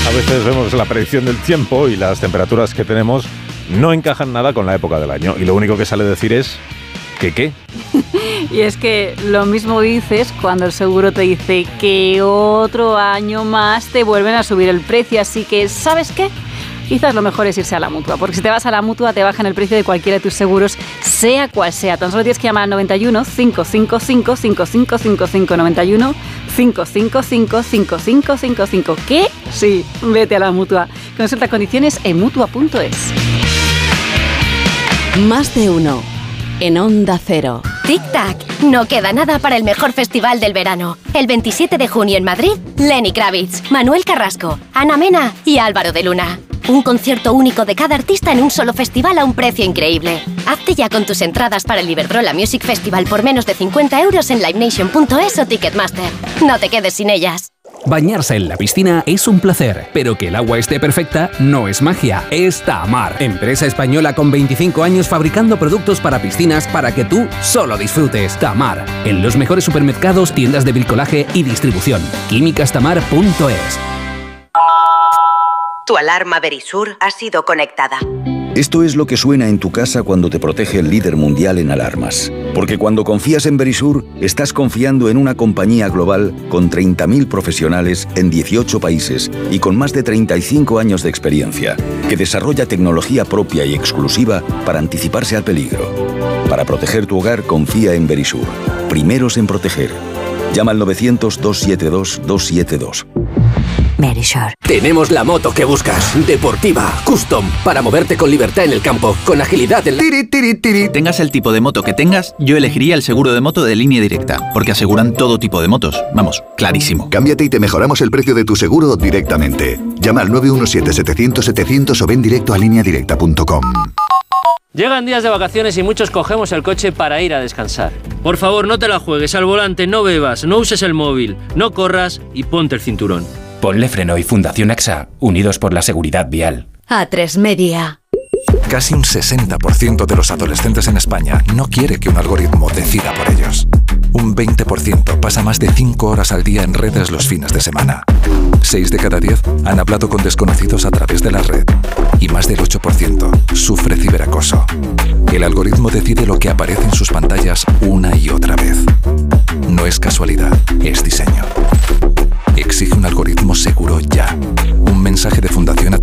A veces vemos la predicción del tiempo y las temperaturas que tenemos no encajan nada con la época del año. Y lo único que sale decir es que ¿qué? Y es que lo mismo dices cuando el seguro te dice que otro año más te vuelven a subir el precio. Así que, ¿sabes qué? Quizás lo mejor es irse a la Mutua, porque si te vas a la Mutua te bajan el precio de cualquiera de tus seguros, sea cual sea. Tan solo tienes que llamar al 91 555 5555 91 555 5555. ¿Qué? Sí, vete a la Mutua. Consulta condiciones en Mutua.es. Más de uno en Onda Cero. Tic-tac, no queda nada para el mejor festival del verano. El 27 de junio en Madrid, Lenny Kravitz, Manuel Carrasco, Ana Mena y Álvaro de Luna. Un concierto único de cada artista en un solo festival a un precio increíble. Hazte ya con tus entradas para el Iberdrola Music Festival por menos de 50 euros en livenation.es o Ticketmaster. No te quedes sin ellas. Bañarse en la piscina es un placer, pero que el agua esté perfecta no es magia, es Tamar. Empresa española con 25 años fabricando productos para piscinas para que tú solo disfrutes. Tamar, en los mejores supermercados, tiendas de bricolaje y distribución. químicastamar.es. Tu alarma Verisur ha sido conectada. Esto es lo que suena en tu casa cuando te protege el líder mundial en alarmas. Porque cuando confías en Verisur, estás confiando en una compañía global con 30.000 profesionales en 18 países y con más de 35 años de experiencia, que desarrolla tecnología propia y exclusiva para anticiparse al peligro. Para proteger tu hogar, confía en Verisur. Primeros en proteger. Llama al 900-272-272. Verisur. Tenemos la moto que buscas. Deportiva, custom, para moverte con libertad en el campo, con agilidad en la... Tengas el tipo de moto que tengas, yo elegiría el seguro de moto de Línea Directa, porque aseguran todo tipo de motos. Vamos, clarísimo. Cámbiate y te mejoramos el precio de tu seguro directamente. Llama al 917-700-700 o ven directo a lineadirecta.com. Llegan días de vacaciones y muchos cogemos el coche para ir a descansar. Por favor, no te la juegues al volante, no bebas, no uses el móvil, no corras y ponte el cinturón. Ponle Freno y Fundación AXA, unidos por la seguridad vial. A3 Media. Casi un 60% de los adolescentes en España no quiere que un algoritmo decida por ellos. Un 20% pasa más de 5 horas al día en redes los fines de semana. 6 de cada 10 han hablado con desconocidos a través de la red. Y más del 8% sufre ciberacoso. El algoritmo decide lo que aparece en sus pantallas una y otra vez. No es casualidad, es diseño. Exige un algoritmo seguro ya. Un mensaje de Fundación